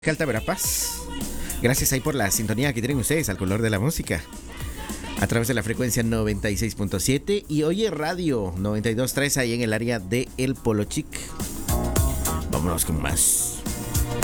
Alta Verapaz. Gracias ahí por la sintonía que tienen ustedes al color de la música. A través de la frecuencia 96.7 y Oye Radio 92.3 ahí en el área de El Polo Chic. Vámonos con más.